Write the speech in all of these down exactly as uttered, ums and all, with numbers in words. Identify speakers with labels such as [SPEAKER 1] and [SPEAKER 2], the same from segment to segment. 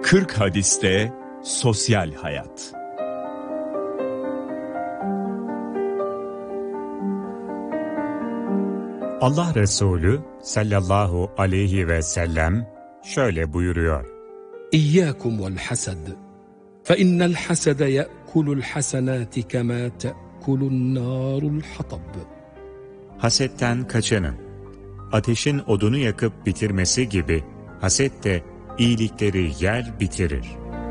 [SPEAKER 1] kırk hadiste sosyal hayat.
[SPEAKER 2] Allah Resulü sallallahu aleyhi ve sellem şöyle buyuruyor:
[SPEAKER 3] İyyâkum vel hasad, fe innel hasede ye'kulul hasenâti kemâ te'kulun nârul hatab.
[SPEAKER 2] Hasetten kaçının. Ateşin odunu yakıp bitirmesi gibi haset de iyilikleri yer bitirir.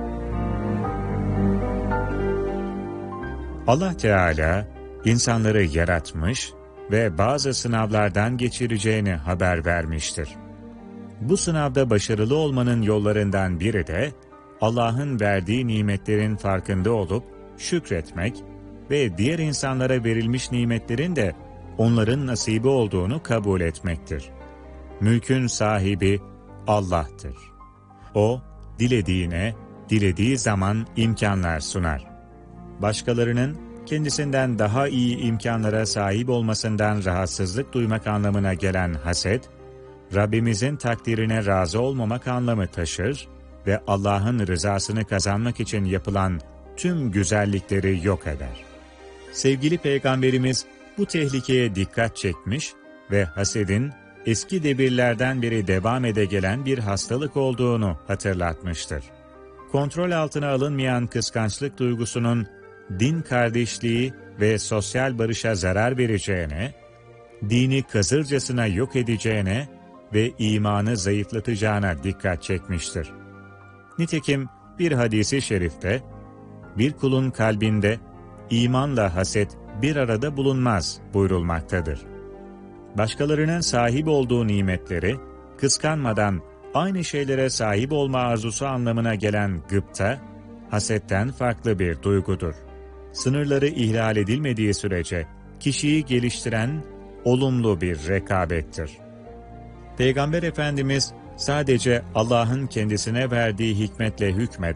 [SPEAKER 2] Allah Teala insanları yaratmış ve bazı sınavlardan geçireceğini haber vermiştir. Bu sınavda başarılı olmanın yollarından biri de Allah'ın verdiği nimetlerin farkında olup şükretmek ve diğer insanlara verilmiş nimetlerin de onların nasibi olduğunu kabul etmektir. Mülkün sahibi Allah'tır. O, dilediğine, dilediği zaman imkanlar sunar. Başkalarının kendisinden daha iyi imkanlara sahip olmasından rahatsızlık duymak anlamına gelen haset, Rabbimizin takdirine razı olmamak anlamı taşır ve Allah'ın rızasını kazanmak için yapılan tüm güzellikleri yok eder. Sevgili Peygamberimiz bu tehlikeye dikkat çekmiş ve hasedin eski devirlerden beri devam ede gelen bir hastalık olduğunu hatırlatmıştır. Kontrol altına alınmayan kıskançlık duygusunun din kardeşliği ve sosyal barışa zarar vereceğine, dini kazırcasına yok edeceğine ve imanı zayıflatacağına dikkat çekmiştir. Nitekim bir hadisi şerifte, bir kulun kalbinde imanla haset bir arada bulunmaz buyurulmaktadır. Başkalarının sahip olduğu nimetleri kıskanmadan aynı şeylere sahip olma arzusu anlamına gelen gıpta, hasetten farklı bir duygudur. Sınırları ihlal edilmediği sürece kişiyi geliştiren olumlu bir rekabettir. Peygamber Efendimiz sadece Allah'ın kendisine verdiği hikmetle hükmeden,